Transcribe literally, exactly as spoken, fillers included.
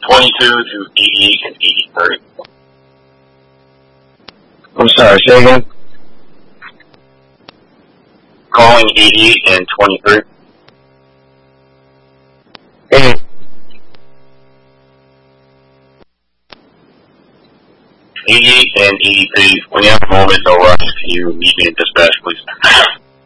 twenty-two to eighty and eighty-three. I'm sorry, say again? Calling eighty-eight and twenty-three. Hey. eighty-eight and eighty-three. When you have a moment, I'll rush. Can you meet me in dispatch, please?